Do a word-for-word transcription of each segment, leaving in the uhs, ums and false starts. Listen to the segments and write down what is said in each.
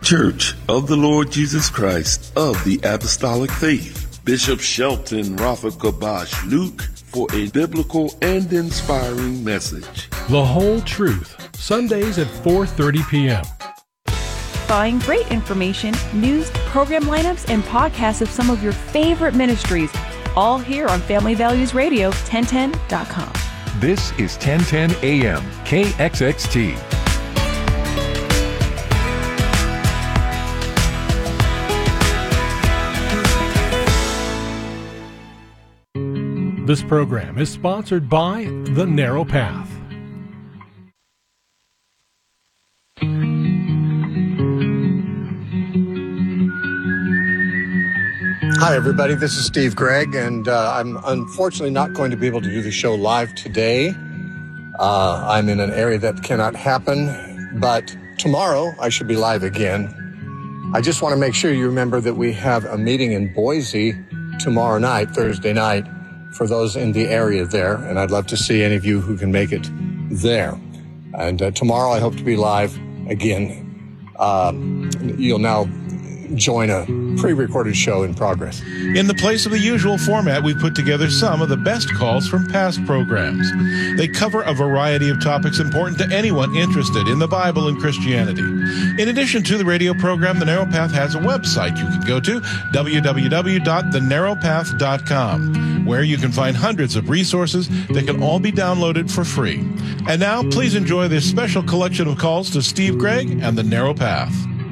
Church of the Lord Jesus Christ of the Apostolic Faith. Bishop Shelton Rafa Kabash Luke for a biblical and inspiring message. The Whole Truth, Sundays at four thirty p.m. Find great information, news, program lineups, and podcasts of some of your favorite ministries, all here on Family Values Radio, ten ten dot com. This is ten ten A M, K X X T. This program is sponsored by The Narrow Path. Hi, everybody. This is Steve Gregg, and uh, I'm unfortunately not going to be able to do the show live today. Uh, I'm in an area that cannot happen, but tomorrow I should be live again. I just want to make sure you remember that we have a meeting in Boise tomorrow night, Thursday night, for those in the area there, and I'd love to see any of you who can make it there. And uh, tomorrow I hope to be live again. Uh, you'll now join a pre-recorded show in progress. In the place of the usual format, we've put together some of the best calls from past programs. They cover a variety of topics important to anyone interested in the Bible and Christianity. In addition to the radio program, The Narrow Path has a website you can go to, w w w dot the narrow path dot com, where you can find hundreds of resources that can all be downloaded for free. And now, please enjoy this special collection of calls to Steve Gregg and The Narrow Path.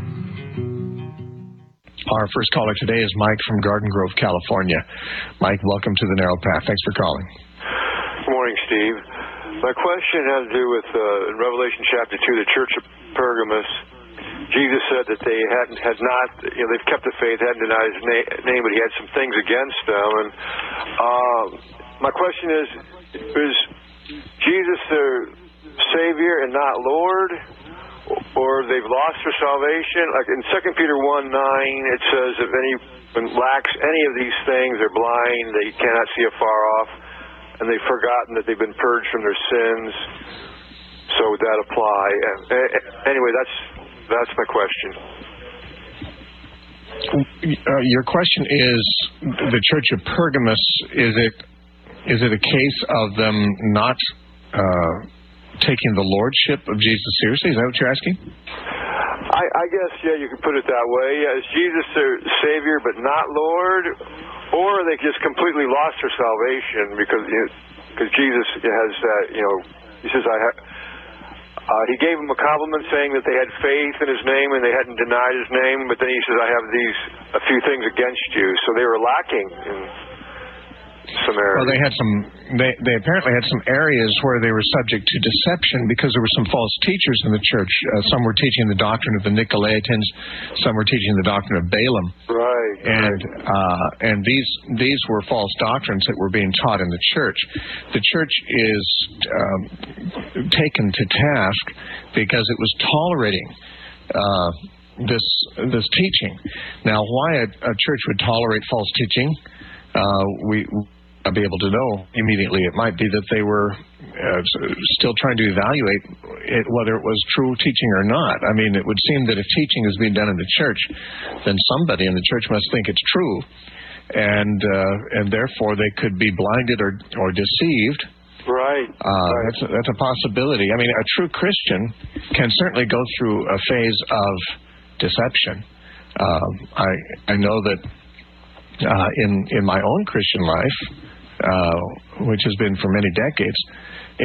Our first caller today is Mike from Garden Grove, California. Mike, welcome to The Narrow Path. Thanks for calling. Good morning, Steve. My question has to do with, uh, in Revelation chapter two, the church of Pergamos. Jesus said that they hadn't, had not, you know, they've kept the faith, hadn't denied his na- name, but he had some things against them. And uh, my question is, is Jesus their Savior and not Lord? Or they've lost their salvation? Like in Second Peter one nine, it says, if anyone lacks any of these things, they're blind, they cannot see afar off, and they've forgotten that they've been purged from their sins. So would that apply? Anyway, that's that's my question. Uh, your question is, the Church of Pergamos, is it is it a case of them not uh, taking the lordship of Jesus seriously? Is that what you're asking? I, I guess, yeah, you could put it that way. Yeah, is Jesus their Savior but not Lord? Or they just completely lost their salvation because you know, because Jesus has that, you know, he says, I ha- uh, he gave them a compliment saying that they had faith in his name and they hadn't denied his name, but then he says, I have these, a few things against you. So they were lacking in some areas. Well, they had some. They they apparently had some areas where they were subject to deception because there were some false teachers in the church. Uh, some were teaching the doctrine of the Nicolaitans. Some were teaching the doctrine of Balaam. Right. And uh, and these these were false doctrines that were being taught in the church. The church is um, taken to task because it was tolerating uh, this this teaching. Now, why a, a church would tolerate false teaching, uh, we. I'll be able to know immediately. It might be that they were uh, still trying to evaluate it, whether it was true teaching or not. I mean, it would seem that if teaching is being done in the church, then somebody in the church must think it's true, and uh, and therefore they could be blinded or or deceived. Right. Uh, right. That's a, that's a possibility. I mean, a true Christian can certainly go through a phase of deception. Uh, I I know that uh, in in my own Christian life, Uh, which has been for many decades,